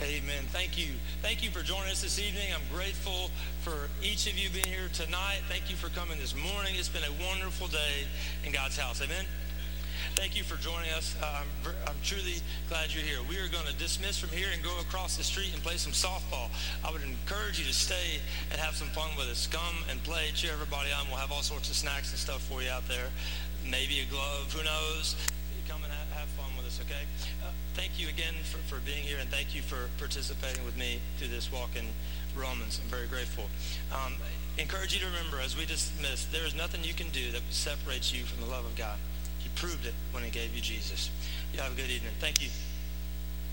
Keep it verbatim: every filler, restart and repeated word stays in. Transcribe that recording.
Amen. Thank you. Thank you for joining us this evening. I'm grateful for each of you being here tonight. Thank you for coming this morning. It's been a wonderful day in God's house. Amen. Thank you for joining us. Uh, I'm, ver- I'm truly glad you're here. We are going to dismiss from here and go across the street and play some softball. I would encourage you to stay and have some fun with us. Come and play, cheer everybody on. We'll have all sorts of snacks and stuff for you out there. Maybe a glove, who knows? Come and have, have fun with us, okay? Uh, thank you again for, for being here, and thank you for participating with me through this walk in Romans. I'm very grateful. Um, encourage you to remember, as we dismissed, there is nothing you can do that separates you from the love of God. He proved it when he gave you Jesus. You have a good evening. Thank you.